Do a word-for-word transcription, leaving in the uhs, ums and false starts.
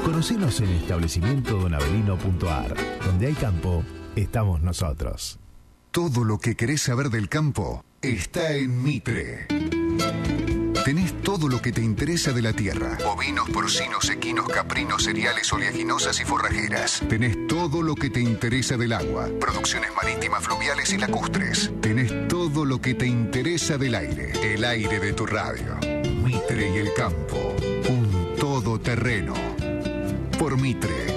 Conocenos en establecimiento don avelino punto a r. Donde hay campo, estamos nosotros. Todo lo que querés saber del campo está en Mitre. Tenés todo lo que te interesa de la tierra. Bovinos, porcinos, equinos, caprinos, cereales, oleaginosas y forrajeras. Tenés todo lo que te interesa del agua. Producciones marítimas, fluviales y lacustres. Tenés todo lo que te interesa del aire. El aire de tu radio. Mitre y el campo. Un todoterreno. Por Mitre.